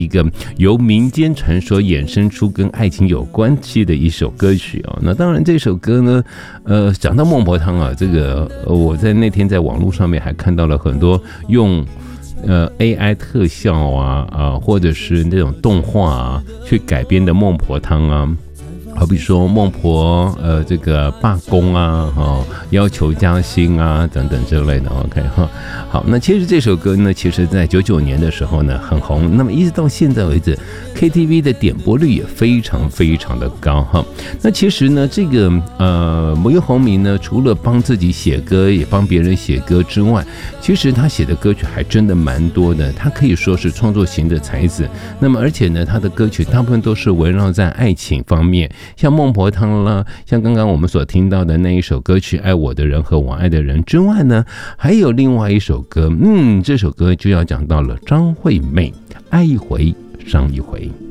一个由民间传说衍生出跟爱情有关系的一首歌曲哦。那当然这首歌呢，讲到孟婆汤啊，这个我在那天在网络上面还看到了很多用AI 特效啊或者是那种动画啊去改编的孟婆汤啊。好比说孟婆这个罢工啊要求加薪啊等等之类的 OK 哈。好，那其实这首歌呢，其实在99年的时候呢很红，那么一直到现在为止 KTV 的点播率也非常非常的高哈。那其实呢这个于鸿铭呢，除了帮自己写歌也帮别人写歌之外，其实他写的歌曲还真的蛮多的，他可以说是创作型的才子。那么而且呢他的歌曲大部分都是围绕在爱情方面，像孟婆汤啦，像刚刚我们所听到的那一首歌曲《爱我的人和我爱的人》之外呢，还有另外一首歌，这首歌就要讲到了张惠妹，爱一回伤一回。